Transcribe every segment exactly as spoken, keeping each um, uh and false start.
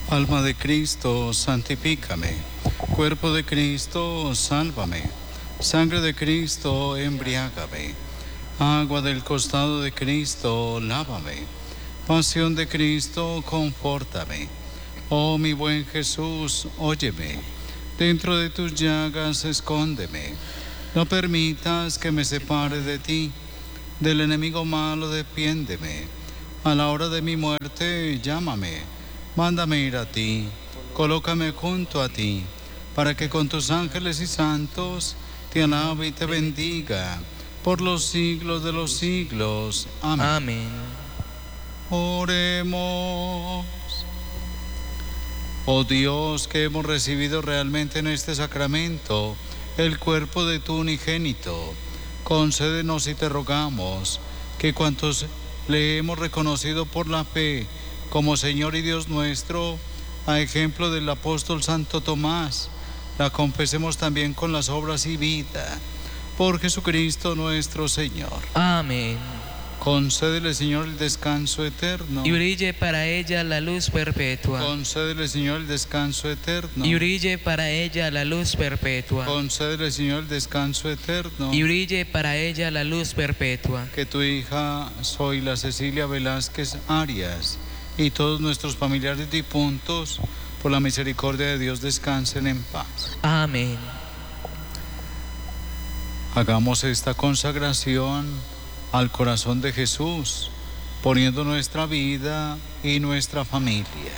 Alma de Cristo, santifícame. Cuerpo de Cristo, sálvame. Sangre de Cristo, embriágame. Agua del costado de Cristo, lávame. Pasión de Cristo, confórtame. Oh mi buen Jesús, óyeme. Dentro de tus llagas, escóndeme. No permitas que me separe de ti. Del enemigo malo, defiéndeme. A la hora de mi muerte, llámame. Mándame ir a ti, colócame junto a ti, para que con tus ángeles y santos te alabe y te bendiga por los siglos de los siglos. Amén. Amén. Oremos. Oh Dios, que hemos recibido realmente en este sacramento el cuerpo de tu unigénito, concédenos y te rogamos que cuantos le hemos reconocido por la fe como Señor y Dios nuestro, a ejemplo del apóstol Santo Tomás, la confesemos también con las obras y vida. Por Jesucristo nuestro Señor. Amén. Concédele, Señor, el descanso eterno. Y brille para ella la luz perpetua. Concédele, Señor, el descanso eterno. Y brille para ella la luz perpetua. Concédele, Señor, el descanso eterno. Y brille para ella la luz perpetua. Que tu hija Zoila Cecilia Velázquez Arias y todos nuestros familiares difuntos, por la misericordia de Dios, descansen en paz. Amén. Hagamos esta consagración al corazón de Jesús, poniendo nuestra vida y nuestra familia.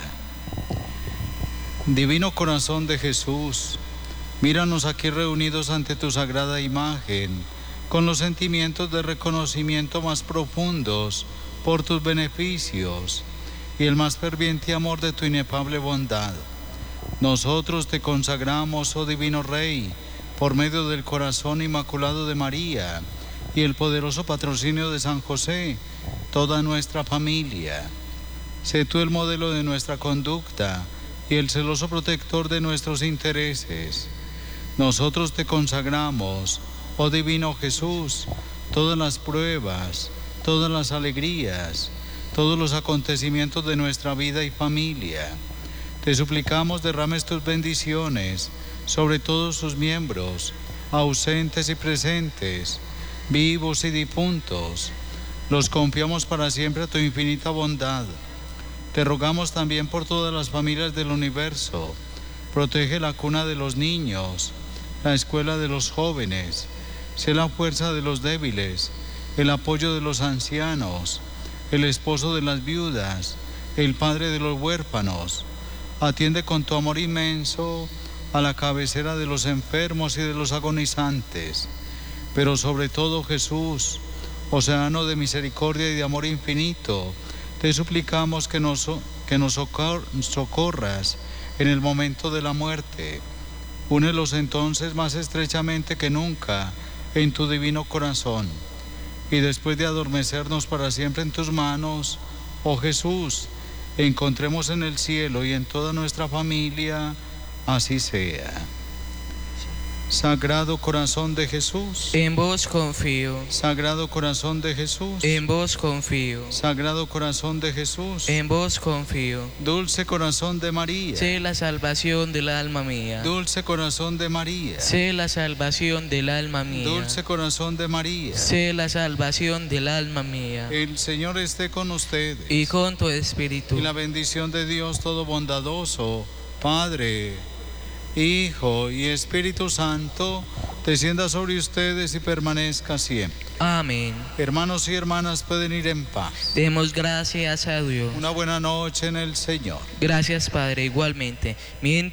Divino corazón de Jesús, míranos aquí reunidos ante tu sagrada imagen, con los sentimientos de reconocimiento más profundos por tus beneficios y el más ferviente amor de tu inefable bondad. Nosotros te consagramos, oh Divino Rey, por medio del corazón inmaculado de María y el poderoso patrocinio de San José, toda nuestra familia. Sé tú el modelo de nuestra conducta y el celoso protector de nuestros intereses. Nosotros te consagramos, oh Divino Jesús, todas las pruebas, todas las alegrías, todos los acontecimientos de nuestra vida y familia. Te suplicamos derrames tus bendiciones sobre todos sus miembros, ausentes y presentes, vivos y difuntos. Los confiamos para siempre a tu infinita bondad. Te rogamos también por todas las familias del universo. Protege la cuna de los niños, la escuela de los jóvenes. Sé la fuerza de los débiles, el apoyo de los ancianos, el esposo de las viudas, el padre de los huérfanos. Atiende con tu amor inmenso a la cabecera de los enfermos y de los agonizantes. Pero sobre todo, Jesús, océano de misericordia y de amor infinito, te suplicamos que nos, que nos socor, socorras en el momento de la muerte. Únelos entonces más estrechamente que nunca en tu divino corazón. Y después de adormecernos para siempre en tus manos, oh Jesús, encontremos en el cielo y en toda nuestra familia, así sea. Sagrado corazón de Jesús, En vos confío. Sagrado corazón de Jesús, En vos confío. Sagrado corazón de Jesús, En vos confío. Dulce corazón de María, Sé la salvación del alma mía. Dulce corazón de María, Sé la salvación del alma mía. Dulce corazón de María. Sé la salvación del alma mía. El Señor esté con ustedes. Y con tu espíritu. Y la bendición de Dios todo bondadoso, Padre, Hijo y Espíritu Santo, descienda sobre ustedes y permanezca siempre. Amén. Hermanos y hermanas, pueden ir en paz. Demos gracias a Dios. Una buena noche en el Señor. Gracias, Padre, igualmente. Miren